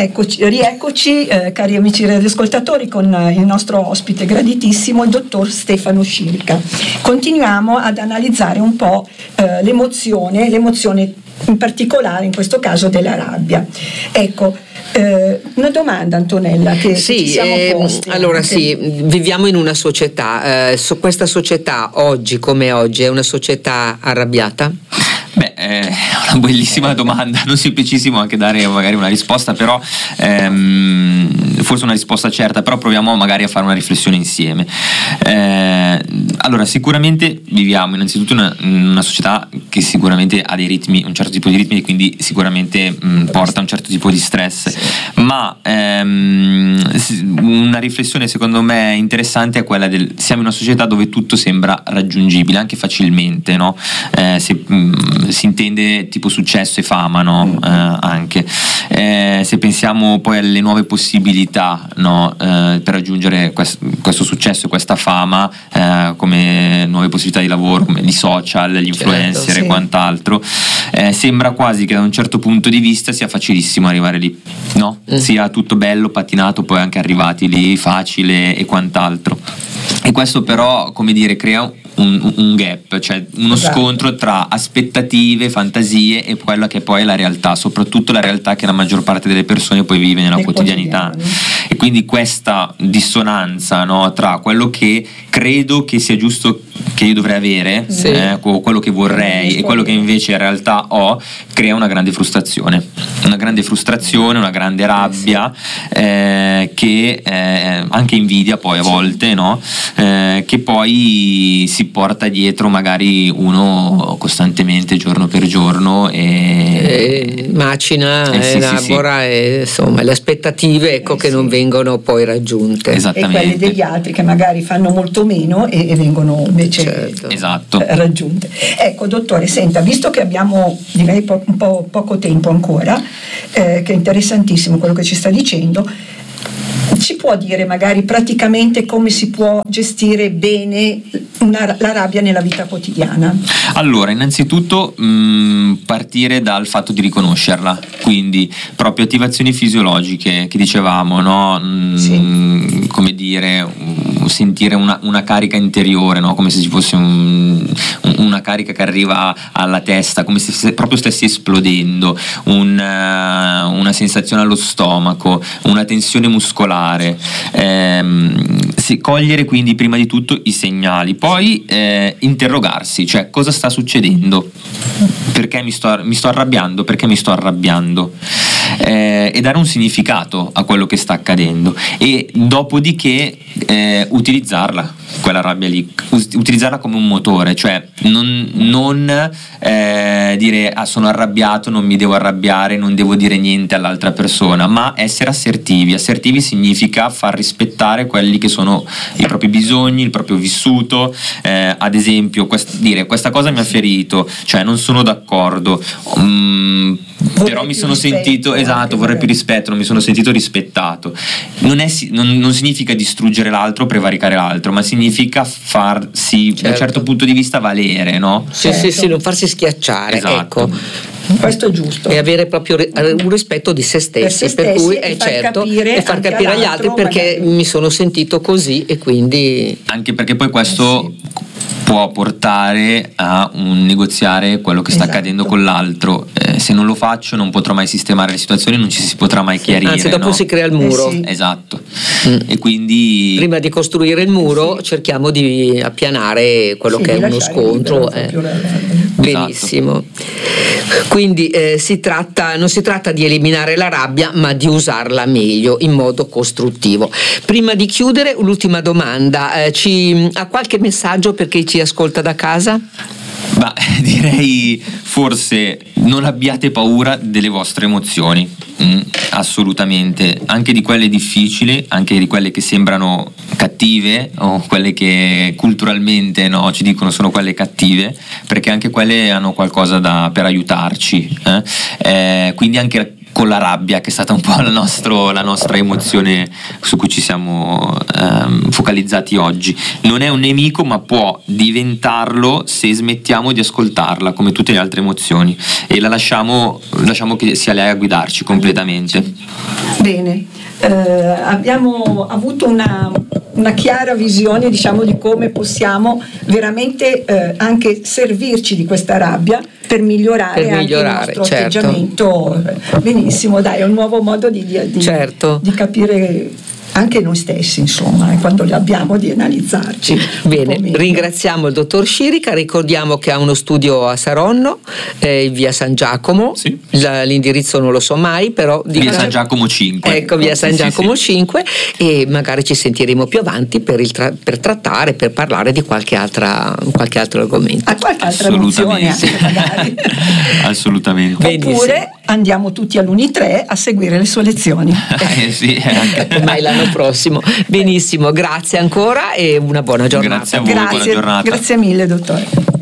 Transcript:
Rieccoci, cari amici radioascoltatori, con il nostro ospite graditissimo, il dottor Stefano Scirca. Continuiamo ad analizzare un po' l'emozione in particolare, in questo caso, della rabbia. Ecco, una domanda, Antonella, che ci siamo posti. Allora viviamo in una società, questa società oggi come oggi è una società arrabbiata? Beh, è una bellissima domanda, non semplicissimo anche dare magari una risposta, però forse una risposta certa, però proviamo magari a fare una riflessione insieme. Allora, sicuramente viviamo innanzitutto in una società che sicuramente ha dei ritmi, un certo tipo di ritmi, e quindi sicuramente porta a un certo tipo di stress, ma una riflessione secondo me interessante è quella siamo in una società dove tutto sembra raggiungibile anche facilmente, no? Si intende tipo successo e fama, no? Anche se pensiamo poi alle nuove possibilità, no? Per raggiungere questo successo e questa fama, come nuove possibilità di lavoro, come di social, gli influencer, e quant'altro, sembra quasi che da un certo punto di vista sia facilissimo arrivare lì, no? Sia tutto bello, patinato, poi anche arrivati lì facile e quant'altro. E questo però, come dire, crea un gap, cioè uno scontro tra aspettative, fantasie e quella che poi è la realtà, soprattutto la realtà che la maggior parte delle persone poi vive nella quotidianità. E quindi questa dissonanza, no, tra quello che credo che sia giusto che io dovrei avere, quello che vorrei, e quello che invece in realtà ho, crea una grande frustrazione, una grande rabbia, che anche invidia poi a volte, no? Che poi si porta dietro magari uno costantemente, giorno per giorno, e macina, elabora, e insomma le aspettative che non vengono poi raggiunte, esattamente, e quelle degli altri che magari fanno molto meno e vengono invece raggiunte. Ecco, dottore, senta, visto che abbiamo direi un po' poco tempo ancora, che è interessantissimo quello che ci sta dicendo, ci può dire magari praticamente come si può gestire bene la rabbia nella vita quotidiana? Allora, innanzitutto partire dal fatto di riconoscerla, quindi proprio attivazioni fisiologiche che dicevamo, no? Come dire, sentire una carica interiore, no? Come se ci fosse una carica che arriva alla testa, come se proprio stessi esplodendo, una sensazione allo stomaco, una tensione muscolare. Cogliere quindi prima di tutto i segnali, poi interrogarsi, cioè cosa sta succedendo, perché mi sto arrabbiando, e dare un significato a quello che sta accadendo, e dopodiché utilizzarla, quella rabbia lì, utilizzarla come un motore, cioè non dire sono arrabbiato, non mi devo arrabbiare, non devo dire niente all'altra persona, ma essere assertivi significa far rispettare quelli che sono i propri bisogni, il proprio vissuto, ad esempio dire questa cosa mi ha ferito, cioè non sono d'accordo, però mi sono sentito vorrei più rispetto, non mi sono sentito rispettato. Non significa distruggere l'altro o prevaricare l'altro, ma significa farsi da un certo punto di vista valere, no? Sì, non farsi schiacciare, ecco. Questo è giusto, e avere proprio un rispetto di se stessi, per cui è certo, e far capire agli altri perché mi sono sentito così, e quindi anche perché poi questo può portare a un negoziare quello che sta accadendo con l'altro. Se non lo faccio non potrò mai sistemare le situazioni, non ci si potrà mai chiarire, anzi dopo si crea il muro. Esatto. E quindi prima di costruire il muro cerchiamo di appianare quello che è uno scontro. Benissimo. Quindi non si tratta di eliminare la rabbia, ma di usarla meglio, in modo costruttivo. Prima di chiudere, l'ultima domanda, ha qualche messaggio per chi ci ascolta da casa? Direi forse non abbiate paura delle vostre emozioni, assolutamente, anche di quelle difficili, anche di quelle che sembrano cattive, o quelle che culturalmente ci dicono sono quelle cattive, perché anche quelle hanno qualcosa per aiutarci, quindi anche con la rabbia, che è stata un po' la nostra emozione su cui ci siamo focalizzati oggi. Non è un nemico, ma può diventarlo se smettiamo di ascoltarla, come tutte le altre emozioni, e la lasciamo che sia lei a guidarci completamente. Bene, abbiamo avuto una chiara visione, diciamo, di come possiamo veramente anche servirci di questa rabbia per migliorare anche il nostro atteggiamento. Benissimo, dai, è un nuovo modo di capire anche noi stessi, insomma, quando li abbiamo, di analizzarci. Bene, ringraziamo il dottor Scirica, ricordiamo che ha uno studio a Saronno, via San Giacomo, sì. L'indirizzo non lo so mai, però via San Giacomo 5. Ecco, via San Giacomo 5, e magari ci sentiremo più avanti per trattare, per parlare di qualche altro argomento. Qualche altra emozione anche, magari. Assolutamente. Oppure andiamo tutti all'Uni3 a seguire le sue lezioni. Sì, ormai l'anno prossimo. Benissimo, grazie ancora e una buona giornata. Grazie a voi, buona giornata. Grazie mille, dottore.